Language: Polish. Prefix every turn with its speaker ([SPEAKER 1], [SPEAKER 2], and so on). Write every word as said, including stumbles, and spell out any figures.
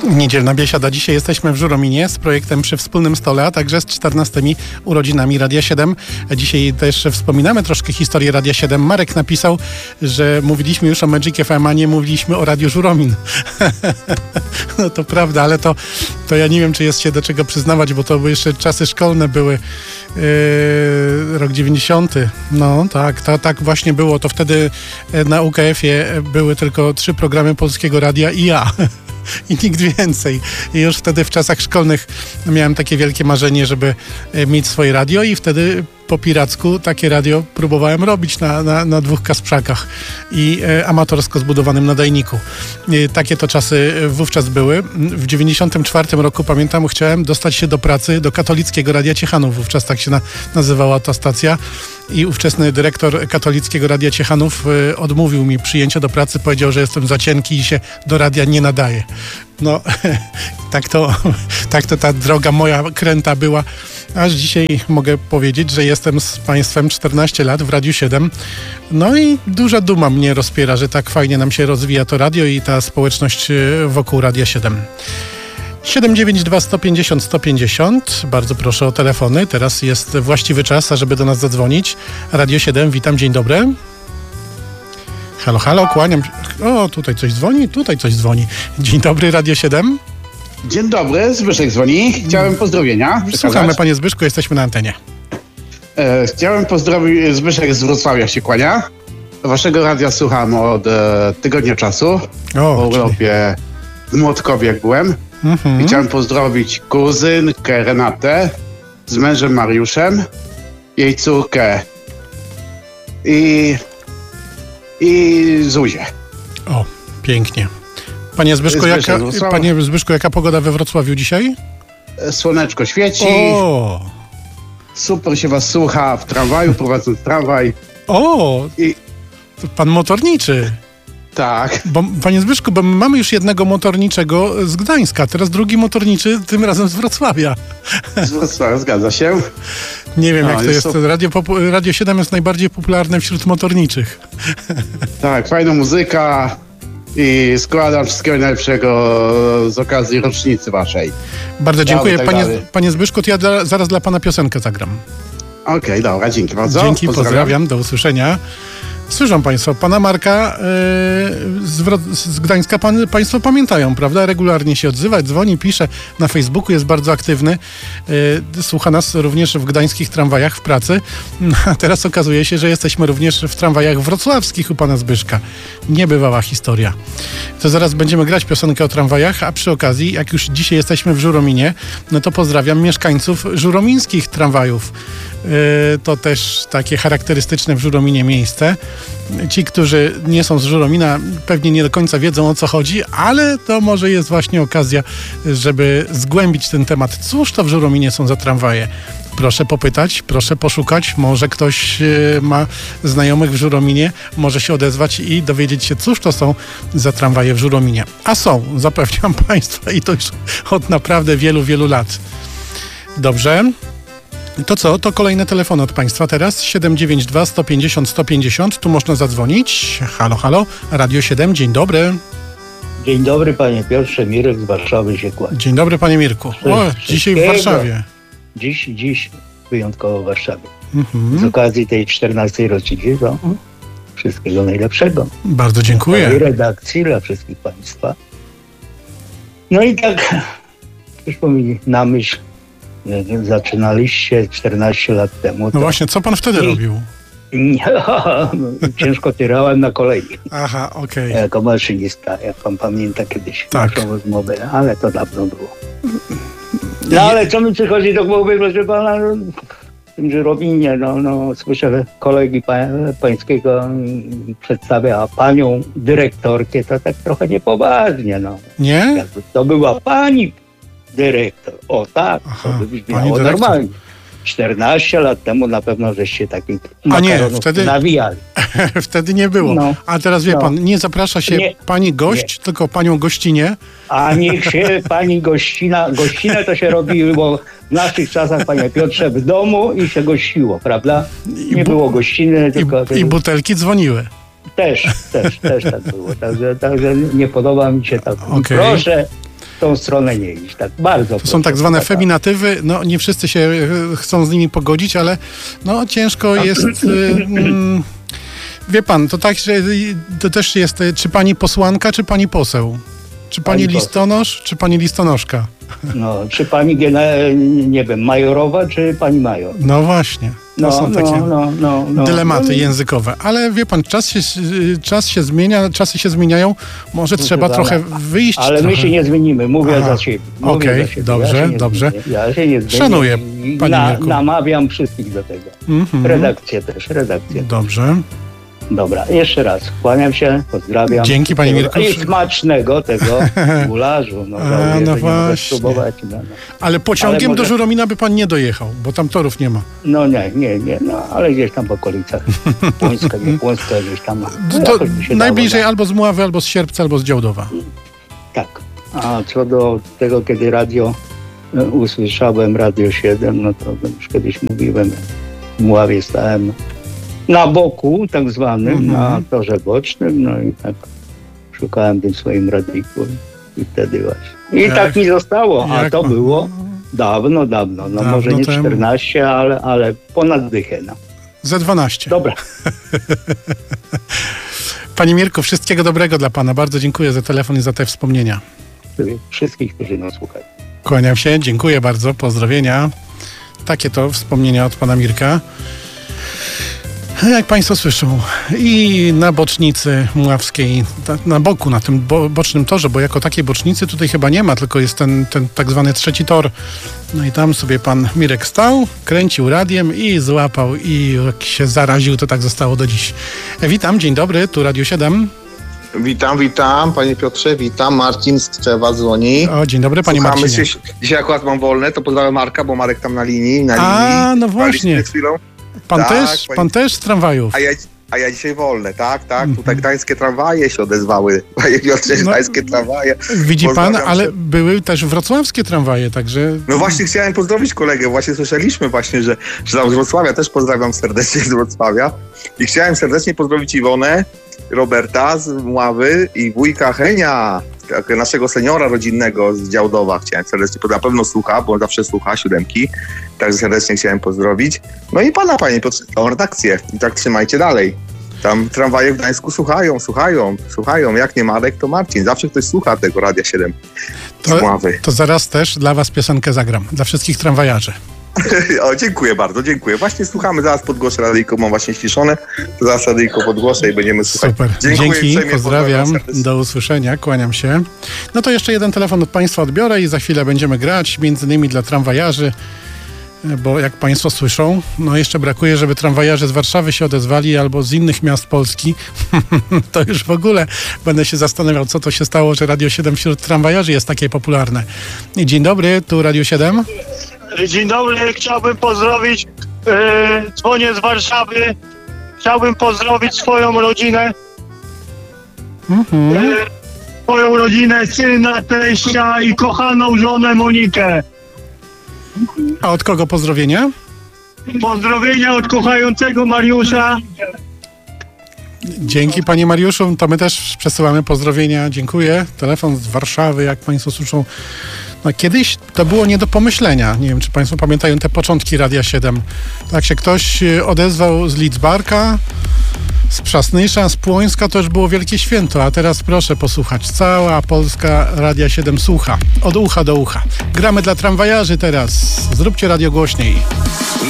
[SPEAKER 1] Niedzielna biesiada. Dzisiaj jesteśmy w Żurominie z projektem Przy Wspólnym Stole, a także z czternastymi urodzinami Radia siedem. Dzisiaj też wspominamy troszkę historię Radia siedem. Marek napisał, że mówiliśmy już o Magic F M, a nie mówiliśmy o Radiu Żuromin. No to prawda, ale to, to ja nie wiem, czy jest się do czego przyznawać, bo to jeszcze czasy szkolne były. Yy, rok dziewięćdziesiąty. No tak, to, tak właśnie było. To wtedy na U K F-ie były tylko trzy programy Polskiego Radia i ja. I nikt więcej. I już wtedy w czasach szkolnych miałem takie wielkie marzenie, żeby mieć swoje radio i wtedy po piracku takie radio próbowałem robić na, na, na dwóch kasprzakach i e, amatorsko zbudowanym nadajniku. E, takie to czasy wówczas były. W dziewięćdziesiątym czwartym roku, pamiętam, chciałem dostać się do pracy do Katolickiego Radia Ciechanów. Wówczas tak się na, nazywała ta stacja. I ówczesny dyrektor Katolickiego Radia Ciechanów e, odmówił mi przyjęcia do pracy. Powiedział, że jestem za cienki i się do radia nie nadaje. No, tak to, tak to ta droga moja kręta była. Aż dzisiaj mogę powiedzieć, że jestem z Państwem czternaście lat w Radiu siedem. No i duża duma mnie rozpiera, że tak fajnie nam się rozwija to radio i ta społeczność wokół Radia siedem. siedem dziewięć dwa sto pięćdziesiąt sto pięćdziesiąt. Bardzo proszę o telefony. Teraz jest właściwy czas, ażeby do nas zadzwonić. Radio siedem, witam, dzień dobry. Halo, halo, kłaniam się. O, tutaj coś dzwoni, tutaj coś dzwoni. Dzień dobry, Radio siedem.
[SPEAKER 2] Dzień dobry, Zbyszek dzwoni. Chciałem pozdrowienia przekazać.
[SPEAKER 1] Słuchamy, panie Zbyszku, jesteśmy na antenie.
[SPEAKER 2] E, chciałem pozdrowić, Zbyszek z Wrocławia się kłania. Waszego radia słucham od e, tygodnia czasu. O, w Europie, czyli... w Młotkowie jak byłem. Mhm. I chciałem pozdrowić kuzynkę Renatę z mężem Mariuszem, jej córkę i, i Zuzię.
[SPEAKER 1] O, pięknie. Panie Zbyszku,
[SPEAKER 2] Zbyszek,
[SPEAKER 1] jaka, panie Zbyszku, jaka pogoda we Wrocławiu dzisiaj?
[SPEAKER 2] Słoneczko świeci.
[SPEAKER 1] O!
[SPEAKER 2] Super się was słucha w tramwaju, prowadząc tramwaj.
[SPEAKER 1] O! I... Pan motorniczy.
[SPEAKER 2] Tak.
[SPEAKER 1] Bo, panie Zbyszku, bo my mamy już jednego motorniczego z Gdańska, teraz drugi motorniczy, tym razem z Wrocławia.
[SPEAKER 2] Z Wrocławia, zgadza się.
[SPEAKER 1] Nie wiem, no, jak to jest. To... Radio, Radio siedem jest najbardziej popularne wśród motorniczych.
[SPEAKER 2] Tak, fajna muzyka. I składam wszystkiego najlepszego z okazji rocznicy waszej.
[SPEAKER 1] Bardzo dziękuję. Tak panie, panie Zbyszku, to ja da, zaraz dla pana piosenkę zagram.
[SPEAKER 2] Okej, okay, dobra, dzięki bardzo.
[SPEAKER 1] Dzięki, pozdrawiam, pozdrawiam do usłyszenia. Słyszą państwo, pana Marka yy, z, z Gdańska pan, państwo pamiętają, prawda? Regularnie się odzywa, dzwoni, pisze na Facebooku, jest bardzo aktywny. Yy, słucha nas również w gdańskich tramwajach w pracy. No, a teraz okazuje się, że jesteśmy również w tramwajach wrocławskich u pana Zbyszka. Niebywała historia. To zaraz będziemy grać piosenkę o tramwajach, a przy okazji, jak już dzisiaj jesteśmy w Żurominie, no to pozdrawiam mieszkańców żuromińskich tramwajów. Yy, to też takie charakterystyczne w Żurominie miejsce. Ci, którzy nie są z Żuromina, pewnie nie do końca wiedzą, o co chodzi, ale to może jest właśnie okazja, żeby zgłębić ten temat. Cóż to w Żurominie są za tramwaje? Proszę popytać, proszę poszukać. Może ktoś ma znajomych w Żurominie, może się odezwać i dowiedzieć się, cóż to są za tramwaje w Żurominie. A są, zapewniam państwa, i to już od naprawdę wielu, wielu lat. Dobrze. To co? To kolejne telefony od państwa teraz. siedem dziewięć dwa sto pięćdziesiąt sto pięćdziesiąt. Tu można zadzwonić. Halo, halo. Radio siedem. Dzień dobry.
[SPEAKER 3] Dzień dobry, panie Piotrze. Mirek z Warszawy się kłania.
[SPEAKER 1] Dzień dobry, panie Mirku. O, dzisiaj w Warszawie.
[SPEAKER 3] Dziś, dziś wyjątkowo w Warszawie. Mhm. Z okazji tej czternastej rocznicy. To wszystkiego najlepszego.
[SPEAKER 1] Bardzo dziękuję.
[SPEAKER 3] Dla redakcji, dla wszystkich państwa. No i tak, przyszło mi na myśl, zaczynaliście czternaście lat temu.
[SPEAKER 1] No właśnie, co pan wtedy I... robił?
[SPEAKER 3] Nie, ciężko tyrałem na kolei.
[SPEAKER 1] Aha, okej.
[SPEAKER 3] Okay. Jako maszynista, jak pan pamięta kiedyś
[SPEAKER 1] tak.
[SPEAKER 3] naszą rozmowę, ale to dawno było. No ale co mi przychodzi do głowy, proszę pana, w tym Żurominie, no, no słyszę kolegi pa, pańskiego przedstawia panią dyrektorkę, to tak trochę niepoważnie, no.
[SPEAKER 1] Nie?
[SPEAKER 3] Jakby to była pani dyrektor. O tak, Aha, to by brzmiało normalnie. czternaście lat temu na pewno żeście takich makaronów wtedy, nawijali.
[SPEAKER 1] Wtedy nie było. No, A teraz wie no. pan, nie zaprasza się nie, pani gość, nie. tylko panią gościnie.
[SPEAKER 3] A niech się pani gościna, gościnę to się robiło w naszych czasach, panie Piotrze, w domu i się gościło, prawda? Nie bu- było gościny, tylko...
[SPEAKER 1] I, I butelki dzwoniły.
[SPEAKER 3] Też, też, też tak było. Także, także nie podoba mi się tak.
[SPEAKER 1] Okay.
[SPEAKER 3] Proszę, w tą stronę nie iść. Tak bardzo.
[SPEAKER 1] To są tak zwane feminatywy. No nie wszyscy się chcą z nimi pogodzić, ale no ciężko jest... mm, wie pan, to tak, że to też jest, czy pani posłanka, czy pani poseł? Czy pani, pani listonosz, poseł. Czy pani listonoszka?
[SPEAKER 3] No, czy pani, nie wiem, majorowa, czy pani major?
[SPEAKER 1] No właśnie. To
[SPEAKER 3] no,
[SPEAKER 1] są
[SPEAKER 3] no,
[SPEAKER 1] takie
[SPEAKER 3] no, no, no,
[SPEAKER 1] dylematy
[SPEAKER 3] no.
[SPEAKER 1] językowe. Ale wie pan, czas się, czas się zmienia, czasy się zmieniają. Może no, trzeba trochę wyjść.
[SPEAKER 3] Ale
[SPEAKER 1] trochę.
[SPEAKER 3] my się nie zmienimy, mówię Aha. za siebie.
[SPEAKER 1] Okej, okay, dobrze,
[SPEAKER 3] ja
[SPEAKER 1] dobrze.
[SPEAKER 3] Ja się nie zmienię.
[SPEAKER 1] Szanuję, panie
[SPEAKER 3] Na,
[SPEAKER 1] Mirku.
[SPEAKER 3] Namawiam wszystkich do tego. Mm-hmm. Redakcję też, redakcję.
[SPEAKER 1] Dobrze.
[SPEAKER 3] Dobra, jeszcze raz. Kłaniam się, pozdrawiam.
[SPEAKER 1] Dzięki, panie Mirku.
[SPEAKER 3] I smacznego tego gularzu. No,
[SPEAKER 1] A, no właśnie.
[SPEAKER 3] No, no.
[SPEAKER 1] Ale pociągiem ale może... do Żuromina by pan nie dojechał, bo tam torów nie ma.
[SPEAKER 3] No nie, nie, nie, no ale gdzieś tam w okolicach Płońska, nie Płońska, gdzieś tam. No,
[SPEAKER 1] to najbliżej dało, albo z Mławy, albo z Sierpca, albo z Działdowa.
[SPEAKER 3] Tak. A co do tego, kiedy radio no, usłyszałem, Radio siedem, no to już kiedyś mówiłem, w Mławie stałem na boku, tak zwanym, mm-hmm. na torze bocznym, no i tak szukałem w tym swoim radiku i wtedy właśnie. I jak, tak mi zostało, a to było dawno, dawno, no dawno może nie temu. czternaście, ale, ale ponad dychę. No.
[SPEAKER 1] Za dwanaście.
[SPEAKER 3] Dobra.
[SPEAKER 1] Panie Mirku, wszystkiego dobrego dla pana. Bardzo dziękuję za telefon i za te wspomnienia.
[SPEAKER 3] Wszystkich, którzy nas słuchają.
[SPEAKER 1] Kłaniam się, dziękuję bardzo, pozdrowienia. Takie to wspomnienia od pana Mirka. Jak państwo słyszą, i na bocznicy mławskiej, na boku, na tym bo, bocznym torze, bo jako takiej bocznicy tutaj chyba nie ma, tylko jest ten, ten tak zwany trzeci tor. No i tam sobie pan Mirek stał, kręcił radiem i złapał i jak się zaraził, to tak zostało do dziś. Witam, dzień dobry, tu Radio siedem.
[SPEAKER 4] Witam, witam, panie Piotrze, witam, Marcin z Tczewa dzwoni.
[SPEAKER 1] O, dzień dobry, panie Słuchamy Marcinie.
[SPEAKER 4] Się, dzisiaj akurat mam wolne, to pozdrawiam Marka, bo Marek tam na linii, na linii.
[SPEAKER 1] A, no właśnie. Pan, tak, też, pan pani... też z tramwajów.
[SPEAKER 4] A ja, a ja dzisiaj wolne, tak, tak. Mm-hmm. Tutaj gdańskie tramwaje się odezwały. Panie Piotrze, no, gdańskie tramwaje.
[SPEAKER 1] Widzi pan, ale się. Były też wrocławskie tramwaje, także...
[SPEAKER 4] No właśnie chciałem pozdrowić kolegę. Właśnie słyszeliśmy właśnie, że, że tam z Wrocławia. Też pozdrawiam serdecznie z Wrocławia. I chciałem serdecznie pozdrowić Iwonę, Roberta z Mławy i wujka Henia, naszego seniora rodzinnego z Działdowa. Chciałem serdecznie, na pewno słucha, bo zawsze słucha siódemki. Także serdecznie chciałem pozdrowić. No i pana, panie Piotrze, całą redakcję. I tak trzymajcie dalej. Tam tramwaje w Gdańsku słuchają, słuchają, słuchają. Jak nie Marek, to Marcin. Zawsze ktoś słucha tego Radia siedem z Mławy.
[SPEAKER 1] To zaraz też dla was piosenkę zagram. Dla wszystkich tramwajarzy.
[SPEAKER 4] O, dziękuję bardzo, dziękuję. Właśnie słuchamy, zaraz podgłoszę radyjko, mam właśnie ściszone. Zaraz radyjko podgłoszę i będziemy słuchać.
[SPEAKER 1] Super, dziękuję, dzięki, pozdrawiam, do usłyszenia, kłaniam się. No to jeszcze jeden telefon od państwa odbiorę i za chwilę będziemy grać, między innymi dla tramwajarzy, bo jak państwo słyszą, no jeszcze brakuje, żeby tramwajarze z Warszawy się odezwali albo z innych miast Polski. To już w ogóle będę się zastanawiał, co to się stało, że Radio siedem wśród tramwajarzy jest takie popularne. Dzień dobry, tu Radio siedem.
[SPEAKER 5] Dzień dobry, chciałbym pozdrowić, yy, dzwonię z Warszawy, chciałbym pozdrowić swoją rodzinę,
[SPEAKER 1] mm-hmm.
[SPEAKER 5] yy, swoją rodzinę, syna, teścia i kochaną żonę Monikę.
[SPEAKER 1] A od kogo pozdrowienia?
[SPEAKER 5] Pozdrowienia od kochającego Mariusza.
[SPEAKER 1] Dzięki panie Mariuszu, to my też przesyłamy pozdrowienia, dziękuję. Telefon z Warszawy, jak państwo słyszą. No, kiedyś to było nie do pomyślenia. Nie wiem, czy państwo pamiętają te początki Radia siedem. Tak się ktoś odezwał z Lidzbarka, z Przasnysza, z Płońska, to już było wielkie święto. A teraz proszę posłuchać. Cała Polska Radia siedem słucha. Od ucha do ucha. Gramy dla tramwajarzy teraz. Zróbcie radio głośniej.